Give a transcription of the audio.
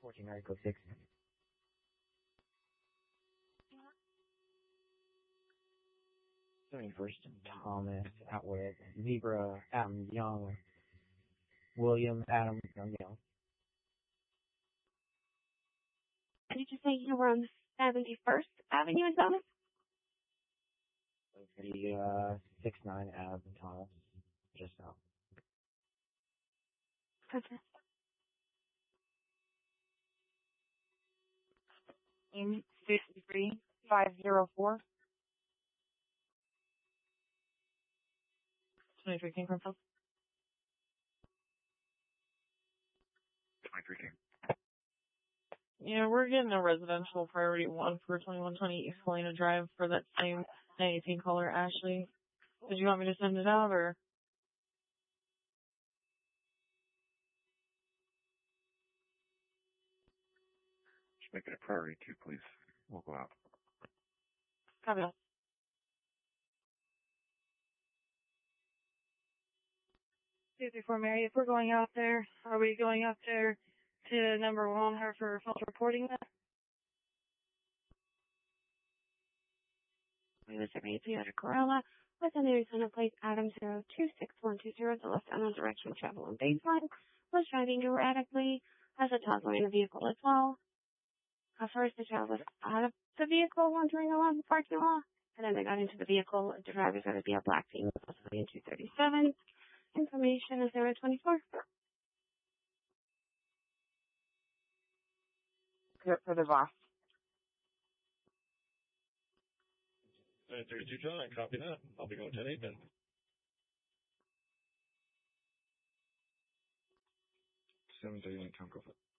14 Article 6. 71st Thomas, Outward, Zebra, Adam Young, William Adam Young. Did you say you were on 71st Avenue in Thomas? The 69 Adam Thomas, just now. Okay. In 53504. 23 King Crumfield. 23 King. Yeah, we're getting a residential priority 1 for 2120 East Helena Drive for that same 918 caller, Ashley. Did you want me to send it out, or? Just make it a priority 2, please. We'll go out. Copy that. Before Mary, if we're going out there, are we going out there to number 1 her for false reporting that? We was a Toyota Corolla with an Arizona plate Adam 026120, the left on direction travel on baseline, was driving erratically, has a toddler in the vehicle as well. First, the child was out of the vehicle wandering along the parking lot, and then they got into the vehicle. The driver's going to be a black female, possibly in 237. Information is 024. Good for the boss. 32 John, copy that. I'll be going 10-8 then. 731 Tom, go for it.